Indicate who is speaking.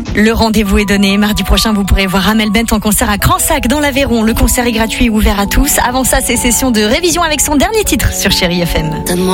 Speaker 1: Le rendez-vous est donné. Mardi prochain, vous pourrez voir Amel Bent en concert à Cransac dans l'Aveyron. Le concert est gratuit et ouvert à tous. Avant ça, c'est session de révision avec son dernier titre sur Chérie FM.